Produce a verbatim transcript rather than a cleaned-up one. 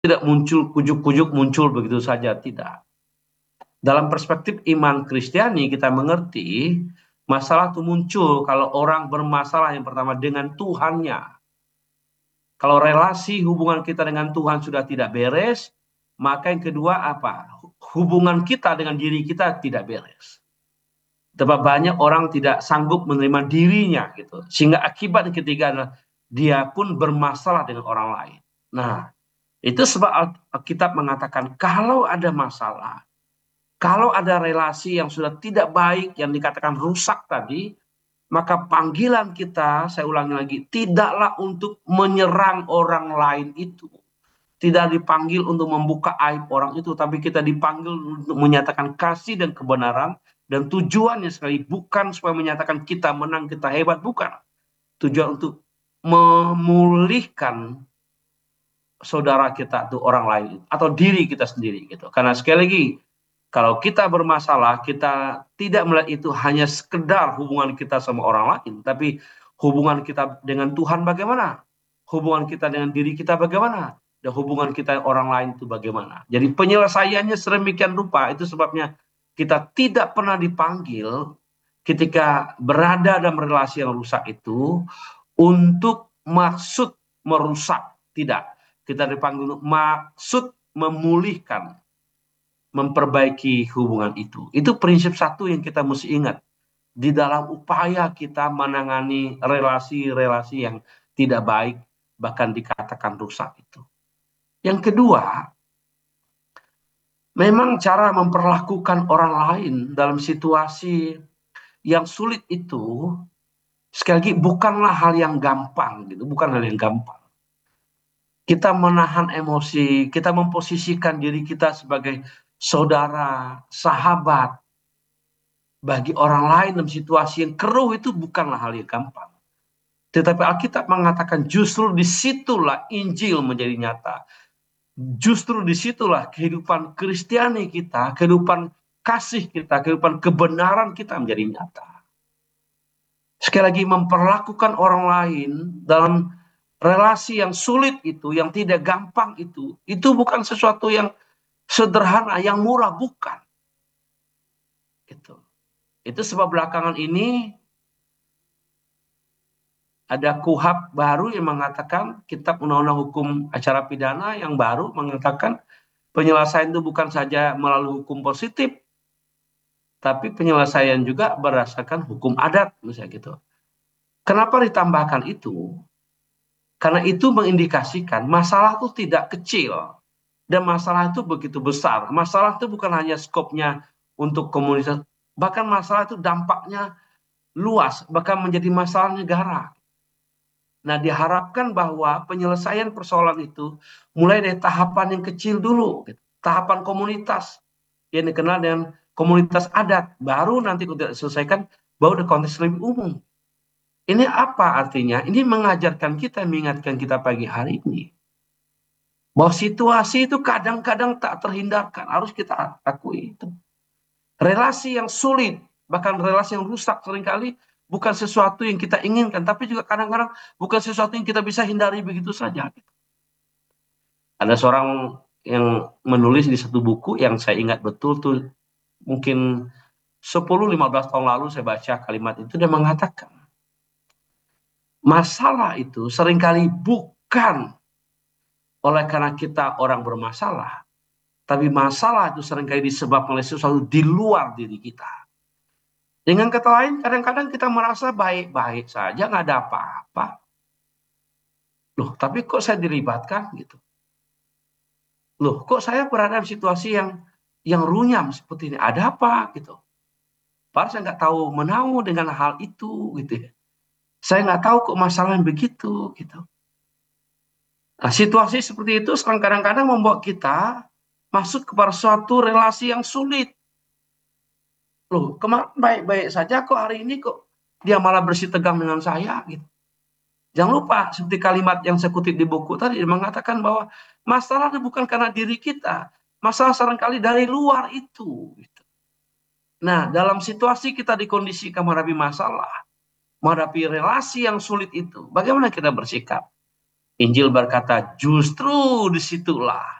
tidak muncul kujuk-kujuk muncul begitu saja, tidak. Dalam perspektif iman Kristiani kita mengerti masalah itu muncul kalau orang bermasalah yang pertama dengan Tuhannya. Kalau relasi hubungan kita dengan Tuhan sudah tidak beres, maka yang kedua apa? Hubungan kita dengan diri kita tidak beres. Terlalu banyak orang tidak sanggup menerima dirinya gitu. Sehingga akibat ketiga adalah dia pun bermasalah dengan orang lain. Nah, itu sebab Alkitab mengatakan kalau ada masalah, kalau ada relasi yang sudah tidak baik, yang dikatakan rusak tadi, maka panggilan kita, saya ulangi lagi, tidaklah untuk menyerang orang lain itu. Tidak dipanggil untuk membuka aib orang itu, tapi kita dipanggil untuk menyatakan kasih dan kebenaran, dan tujuannya sekali bukan supaya menyatakan kita menang, kita hebat, bukan. Tujuan untuk memulihkan saudara kita itu orang lain atau diri kita sendiri gitu. Karena sekali lagi kalau kita bermasalah, kita tidak melihat itu hanya sekedar hubungan kita sama orang lain, tapi hubungan kita dengan Tuhan bagaimana, hubungan kita dengan diri kita bagaimana, dan hubungan kita orang lain itu bagaimana. Jadi penyelesaiannya sedemikian rupa. Itu sebabnya kita tidak pernah dipanggil ketika berada dalam relasi yang rusak itu untuk maksud merusak, tidak. Kita dipanggil maksud memulihkan, memperbaiki hubungan itu. Itu prinsip satu yang kita mesti ingat di dalam upaya kita menangani relasi-relasi yang tidak baik, bahkan dikatakan rusak itu. Yang kedua, memang cara memperlakukan orang lain dalam situasi yang sulit itu, sekali lagi bukanlah hal yang gampang gitu, bukan hal yang gampang. Kita menahan emosi, kita memposisikan diri kita sebagai saudara, sahabat bagi orang lain dalam situasi yang keruh itu bukanlah hal yang gampang. Tetapi Alkitab mengatakan justru disitulah Injil menjadi nyata. Justru disitulah kehidupan Kristiani kita, kehidupan kasih kita, kehidupan kebenaran kita menjadi nyata. Sekali lagi memperlakukan orang lain dalam relasi yang sulit itu, yang tidak gampang itu, itu bukan sesuatu yang sederhana, yang murah, bukan. Gitu. Itu sebab belakangan ini ada KUHAP baru yang mengatakan, kitab undang-undang hukum acara pidana yang baru mengatakan penyelesaian itu bukan saja melalui hukum positif, tapi penyelesaian juga berdasarkan hukum adat, misalnya gitu. Kenapa ditambahkan itu? Karena itu mengindikasikan masalah itu tidak kecil dan masalah itu begitu besar. Masalah itu bukan hanya skopnya untuk komunitas, bahkan masalah itu dampaknya luas, bahkan menjadi masalah negara. Nah, diharapkan bahwa penyelesaian persoalan itu mulai dari tahapan yang kecil dulu, gitu. Tahapan komunitas yang dikenal dengan komunitas adat, baru nanti untuk diselesaikan baru di konteks lebih umum. Ini apa artinya? Ini mengajarkan kita, mengingatkan kita pagi hari ini bahwa situasi itu kadang-kadang tak terhindarkan, harus kita akui itu. Relasi yang sulit, bahkan relasi yang rusak seringkali bukan sesuatu yang kita inginkan, tapi juga kadang-kadang bukan sesuatu yang kita bisa hindari begitu saja. Ada seorang yang menulis di satu buku yang saya ingat betul tuh, mungkin sepuluh lima belas tahun lalu saya baca kalimat itu, dia mengatakan masalah itu seringkali bukan oleh karena kita orang bermasalah, tapi masalah itu seringkali disebabkan oleh sesuatu di luar diri kita. Dengan kata lain, kadang-kadang kita merasa baik-baik saja, nggak ada apa-apa. Loh, tapi kok saya dilibatkan gitu? Loh, kok saya berada di situasi yang yang runyam seperti ini? Ada apa gitu? Padahal saya nggak tahu menahu dengan hal itu gitu ya. Saya nggak tahu kok masalahnya begitu gitu. Nah, situasi seperti itu kadang-kadang membuat kita masuk kepada suatu relasi yang sulit. Loh, kemarin baik-baik saja kok hari ini kok dia malah bersih tegang dengan saya gitu. Jangan lupa seperti kalimat yang saya kutip di buku tadi mengatakan bahwa masalah itu bukan karena diri kita, masalah seringkali dari luar itu. Gitu. Nah, dalam situasi kita dikondisikan menghadapi masalah, menghadapi relasi yang sulit itu, bagaimana kita bersikap? Injil berkata, justru disitulah